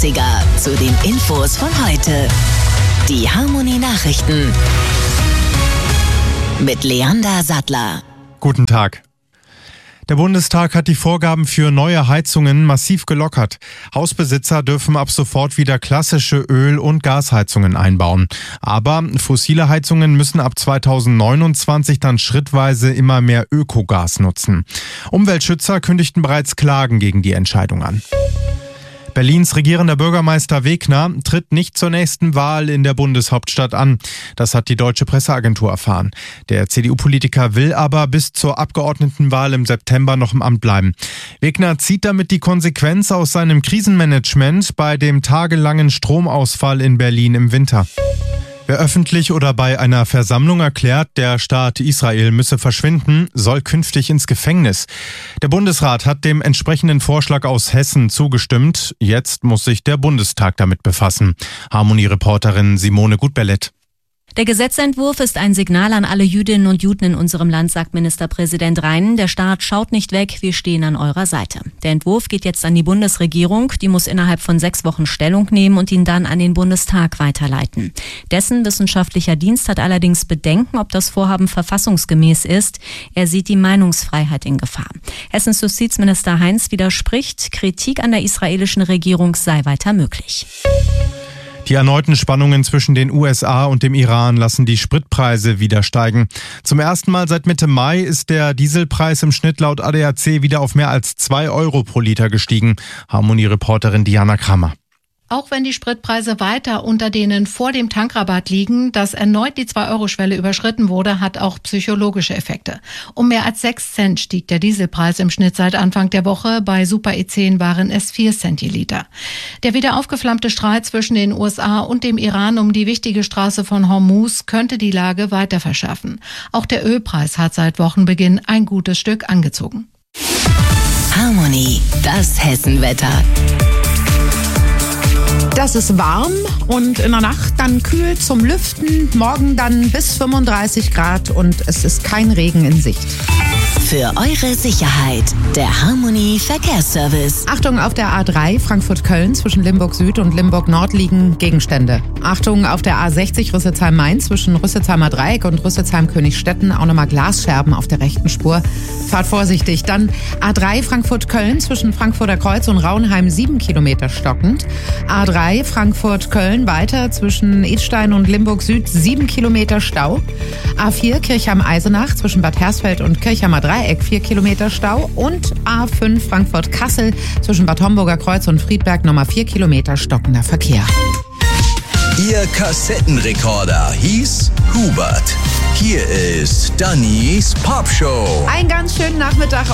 Zu den Infos von heute. Die Harmonie-Nachrichten mit Leander Sattler. Guten Tag. Der Bundestag hat die Vorgaben für neue Heizungen massiv gelockert. Hausbesitzer dürfen ab sofort wieder klassische Öl- und Gasheizungen einbauen. Aber fossile Heizungen müssen ab 2029 dann schrittweise immer mehr Ökogas nutzen. Umweltschützer kündigten bereits Klagen gegen die Entscheidung an. Berlins regierender Bürgermeister Wegner tritt nicht zur nächsten Wahl in der Bundeshauptstadt an. Das hat die Deutsche Presseagentur erfahren. Der CDU-Politiker will aber bis zur Abgeordnetenwahl im September noch im Amt bleiben. Wegner zieht damit die Konsequenz aus seinem Krisenmanagement bei dem tagelangen Stromausfall in Berlin im Winter. Wer öffentlich oder bei einer Versammlung erklärt, der Staat Israel müsse verschwinden, soll künftig ins Gefängnis. Der Bundesrat hat dem entsprechenden Vorschlag aus Hessen zugestimmt. Jetzt muss sich der Bundestag damit befassen. Harmonie-Reporterin Simone Gutbellett. Der Gesetzentwurf ist ein Signal an alle Jüdinnen und Juden in unserem Land, sagt Ministerpräsident Rhein. Der Staat schaut nicht weg, wir stehen an eurer Seite. Der Entwurf geht jetzt an die Bundesregierung. Die muss innerhalb von 6 Wochen Stellung nehmen und ihn dann an den Bundestag weiterleiten. Dessen wissenschaftlicher Dienst hat allerdings Bedenken, ob das Vorhaben verfassungsgemäß ist. Er sieht die Meinungsfreiheit in Gefahr. Hessens Justizminister Heinz widerspricht, Kritik an der israelischen Regierung sei weiter möglich. Die erneuten Spannungen zwischen den USA und dem Iran lassen die Spritpreise wieder steigen. Zum ersten Mal seit Mitte Mai ist der Dieselpreis im Schnitt laut ADAC wieder auf mehr als 2 Euro pro Liter gestiegen. Harmonie-Reporterin Diana Kramer. Auch wenn die Spritpreise weiter unter denen vor dem Tankrabatt liegen, dass erneut die 2-Euro-Schwelle überschritten wurde, hat auch psychologische Effekte. Um mehr als 6 Cent stieg der Dieselpreis im Schnitt seit Anfang der Woche. Bei Super E10 waren es 4 Cent je Liter. Der wieder aufgeflammte Streit zwischen den USA und dem Iran um die wichtige Straße von Hormuz könnte die Lage weiter verschärfen. Auch der Ölpreis hat seit Wochenbeginn ein gutes Stück angezogen. Harmonie, das Hessenwetter. Das ist warm und in der Nacht dann kühl zum Lüften, morgen dann bis 35 Grad und es ist kein Regen in Sicht. Für eure Sicherheit, der Harmonie Verkehrsservice. Achtung, auf der A3 Frankfurt-Köln zwischen Limburg Süd und Limburg Nord liegen Gegenstände. Achtung, auf der A60 Rüsselsheim-Main zwischen Rüsselsheimer Dreieck und Rüsselsheim-Königsstetten auch nochmal Glasscherben auf der rechten Spur. Fahrt vorsichtig. Dann A3 Frankfurt-Köln zwischen Frankfurter Kreuz und Rauenheim 7 Kilometer stockend. A3 Frankfurt-Köln weiter zwischen Idstein und Limburg Süd 7 Kilometer Stau. A4 Kirchheim-Eisenach zwischen Bad Hersfeld und Kirchheimer Dreieck 4 Kilometer Stau und A5 Frankfurt-Kassel zwischen Bad Homburger Kreuz und Friedberg nochmal 4 Kilometer stockender Verkehr. Ihr Kassettenrekorder hieß Hubert. Hier ist Dannys Popshow. Einen ganz schönen Nachmittag